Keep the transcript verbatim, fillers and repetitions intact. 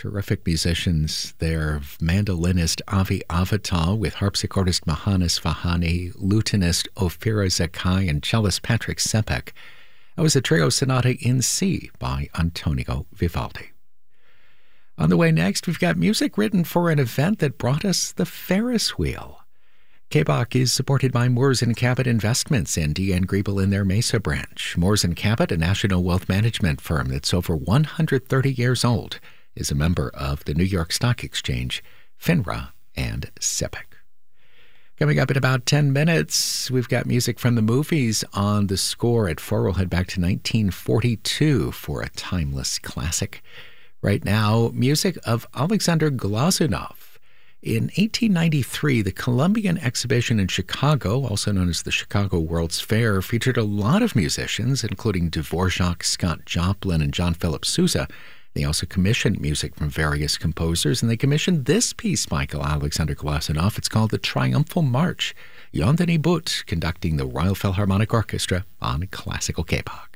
Terrific musicians there. Mandolinist Avi Avital with harpsichordist Mahanis Fahani, lutenist Ophira Zakai, and cellist Patrick Sepek. That was a trio sonata in C by Antonio Vivaldi. On the way next, we've got music written for an event that brought us the Ferris wheel. K B O C is supported by Moores and Cabot Investments and D N Griebel in their Mesa branch. Moores and Cabot, a national wealth management firm that's over one hundred thirty years old, is a member of the New York Stock Exchange, FINRA, and SIPC. Coming up in about ten minutes, we've got music from the movies on the score. At four, we'll head back to nineteen forty-two for a timeless classic. Right now, music of Alexander Glazunov. In eighteen ninety-three, the Columbian Exhibition in Chicago, also known as the Chicago World's Fair, featured a lot of musicians, including Dvorak, Scott Joplin, and John Philip Sousa. They also commissioned music from various composers, and they commissioned this piece by Alexander Glazunov. It's called the Triumphal March. Jan Denis Boot conducting the Royal Philharmonic Orchestra on Classical K B O C.